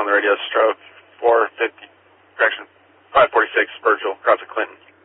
on the radio, stroke 546 Virgil, across at Clinton.